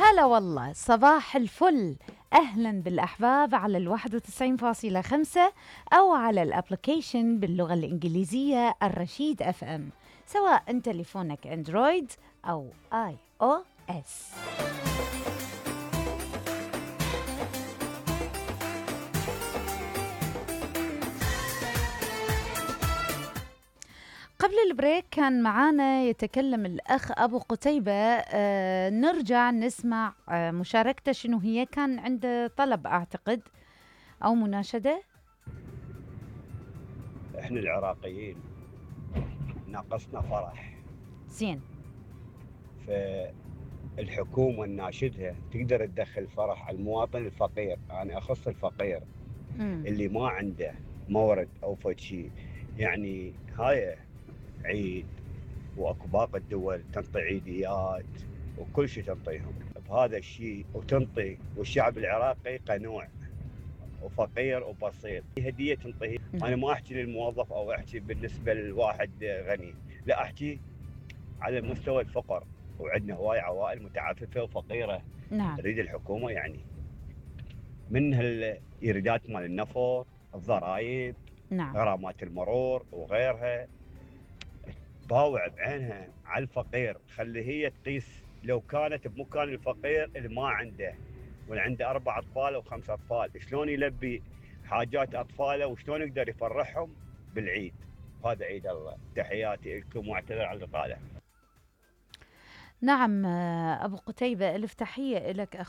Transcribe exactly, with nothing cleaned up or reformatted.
هلا والله، صباح الفل. أهلا بالأحباب على الواحد وتسعين فاصلة خمسة أو على الأبليكيشن باللغة الإنجليزية الرشيد أف أم، سواء أنت تليفونك أندرويد أو آي أو إس. قبل البريك كان معانا يتكلم الأخ أبو قتيبة. آه نرجع نسمع آه مشاركته شنو هي. كان عنده طلب أعتقد أو مناشدة. احنا العراقيين ناقصنا فرح. زين. فالحكومة ناشدها تقدر تدخل فرح على المواطن الفقير، أنا أخص الفقير مم. اللي ما عنده مورد أو فد شيء. يعني هاي عيد، واكو باقي الدول تنطي عيديات وكل شيء تنطيهم بهذا الشيء وتنطي، والشعب العراقي قنوع وفقير وبسيط، هديه تنطيه. نعم. انا ما احكي للموظف او احكي بالنسبه لواحد غني، لا احكي على مستوى الفقر. وعندنا هواي عوائل متعففه وفقيره نعم. تريد الحكومه يعني من هالايرادات مال النفط، الضرائب، نعم. غرامات المرور وغيرها، تطاوع بعينها على الفقير، خلي هي تقيس. لو كانت بمكان الفقير اللي ما عنده، واللي عنده اربع اطفال او خمس اطفال، شلون يلبي حاجات اطفاله وشلون يقدر يفرحهم بالعيد. هذا عيد الله. تحياتي لكم واعتذر على الاطاله. نعم. آه، أبو قتيبة، ألف تحية لك